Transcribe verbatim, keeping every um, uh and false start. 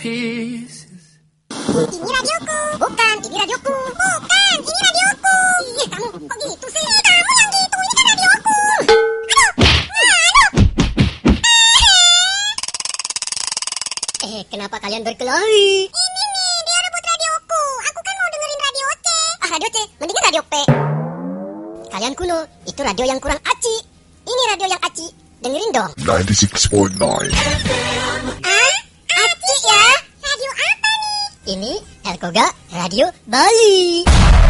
Pieces. Ini radioku. Bukan, ini radioku. Bukan, ini radioku. Ih, kamu kok gitu sih? Kamu yang gitu, ini kan radioku. Aduh, aduh. Eh, kenapa kalian berkelahi? Ini nih, dia rebut radioku. Aku kan mau dengerin radio C. Ah, radio C, mendingan radio P. Kalian kuno, itu radio yang kurang aci. Ini radio yang aci. Dengerin dong. ninety-six point nine. Ah, aci ya? Radio apa nih? Ini Elkoga Radio Bali.